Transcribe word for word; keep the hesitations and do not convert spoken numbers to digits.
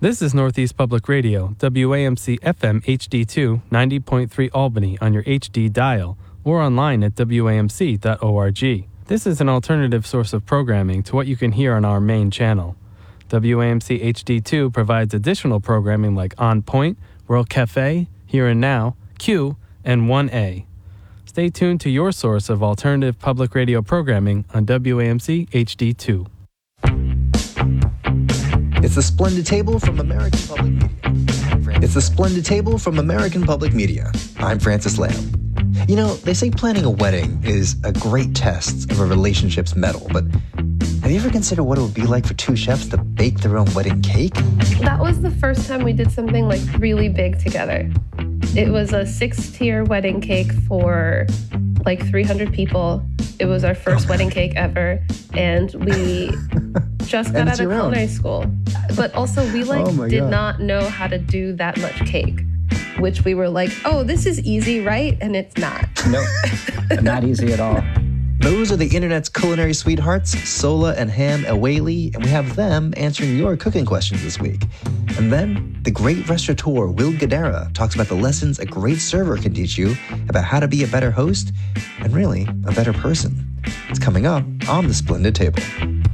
This is Northeast Public Radio, W A M C F M H D two, ninety point three Albany on your H D dial, or online at W A M C dot org. This is an alternative source of programming to what you can hear on our main channel. W A M C H D two provides additional programming like On Point, World Cafe, Here and Now, Q, and one A. Stay tuned to your source of alternative public radio programming on W A M C H D two. It's the Splendid Table from American Public Media. It's the Splendid Table from American Public Media. I'm Francis Lamb. You know, they say planning a wedding is a great test of a relationship's mettle, but have you ever considered what it would be like for two chefs to bake their own wedding cake? That was the first time we did something like really big together. It was a six-tier wedding cake for like three hundred people. It was our first oh. wedding cake ever, and we just got out of culinary school. But also, we like oh did God. not know how to do that much cake, which we were like, oh, this is easy, right? And it's not. Nope, not easy at all. Those are the internet's culinary sweethearts, Sola and Ham Awaley, and we have them answering your cooking questions this week. And then, the great restaurateur Will Guidara talks about the lessons a great server can teach you about how to be a better host and really a better person. It's coming up on The Splendid Table.